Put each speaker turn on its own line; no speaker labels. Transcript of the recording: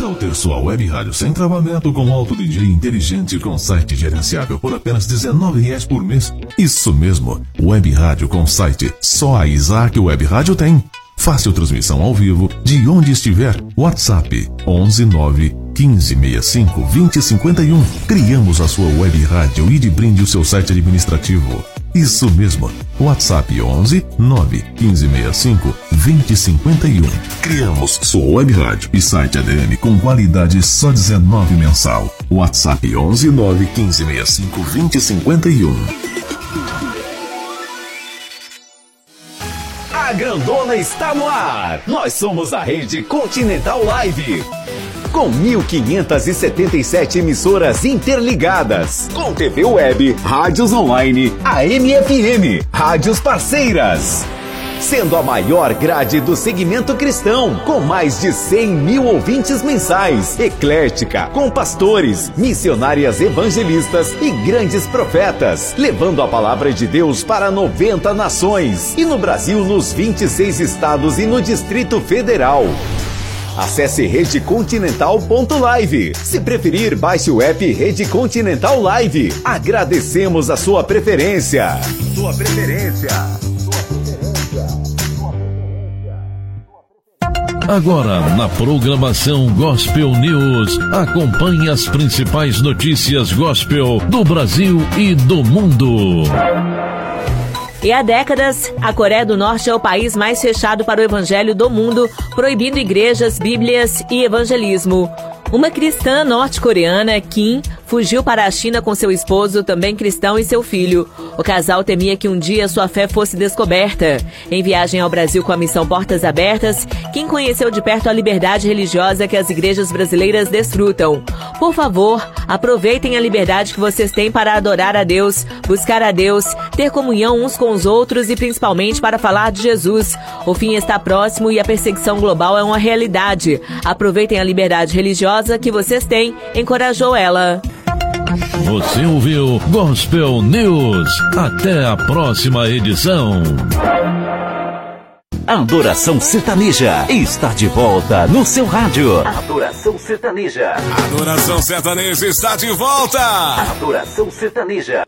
tal ter sua web rádio sem travamento com alto DJ inteligente com site gerenciável por apenas R$19 por mês? Isso mesmo, web rádio com site. Só a Isaac Web Rádio tem. Fácil transmissão ao vivo de onde estiver. WhatsApp 119 1565 2051. Criamos a sua web rádio e de brinde o seu site administrativo. Isso mesmo, WhatsApp 11 9 1565 2051. Criamos sua web rádio e site ADM com qualidade só R$19 mensal. WhatsApp 11 9 1565 2051.
A Grandona está no ar. Nós somos a Rede Continental Live. Com 1.577 emissoras interligadas. Com TV web, rádios online, AM e FM, rádios parceiras. Sendo a maior grade do segmento cristão, com mais de 100 mil ouvintes mensais, eclética, com pastores, missionárias evangelistas e grandes profetas, levando a palavra de Deus para 90 nações, e no Brasil nos 26 estados e no Distrito Federal. Acesse redecontinental.live. Se preferir, baixe o app Rede Continental Live. Agradecemos a sua preferência.
Agora, na programação Gospel News, acompanhe as principais notícias gospel do Brasil e do mundo.
E há décadas, a Coreia do Norte é o país mais fechado para o evangelho do mundo, proibindo igrejas, bíblias e evangelismo. Uma cristã norte-coreana, Kim, fugiu para a China com seu esposo, também cristão, e seu filho. O casal temia que um dia sua fé fosse descoberta. Em viagem ao Brasil com a missão Portas Abertas, Kim conheceu de perto a liberdade religiosa que as igrejas brasileiras desfrutam. Por favor, aproveitem a liberdade que vocês têm para adorar a Deus, buscar a Deus, ter comunhão uns com os outros e principalmente para falar de Jesus. O fim está próximo e a perseguição global é uma realidade. Aproveitem a liberdade religiosa que vocês têm, encorajou ela.
Você ouviu Gospel News. Até a próxima edição.
A Adoração Sertaneja está de volta no seu rádio. Adoração Sertaneja.
Adoração Sertaneja está de volta.
Adoração Sertaneja.